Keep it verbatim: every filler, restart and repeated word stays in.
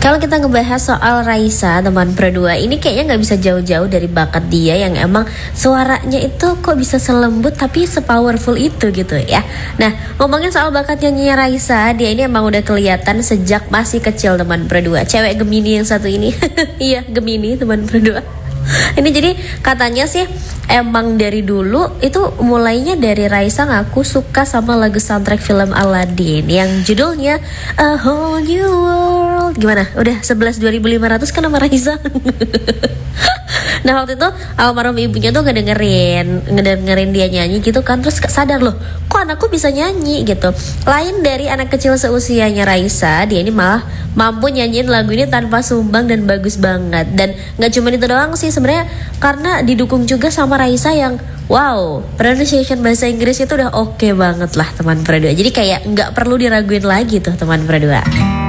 Kalau kita ngebahas soal Raisa, teman berdua, ini kayaknya nggak bisa jauh-jauh dari bakat dia yang emang suaranya itu kok bisa selembut tapi sepowerful itu gitu ya. Nah, ngomongin soal bakat nyanyinya Raisa, dia ini emang udah kelihatan sejak masih kecil, teman berdua. Cewek Gemini yang satu ini, iya Gemini teman berdua. Ini jadi katanya sih emang dari dulu itu mulainya dari Raisa ngaku suka sama lagu soundtrack film Aladdin yang judulnya A Whole New World. Gimana? Udah sebelas dua ribu lima ratus kan nama Raisa. Nah waktu itu almarhum ibunya tuh ngedengerin Ngedengerin dia nyanyi gitu kan. Terus sadar loh, kok anakku bisa nyanyi gitu. Lain dari anak kecil seusianya Raisa, dia ini malah mampu nyanyiin lagu ini tanpa sumbang dan bagus banget. Dan gak cuma itu doang sih sebenarnya, karena didukung juga sama Raisa yang wow, pronunciation bahasa Inggris itu udah oke okay banget lah teman berdua. Jadi kayak gak perlu diraguin lagi tuh teman berdua.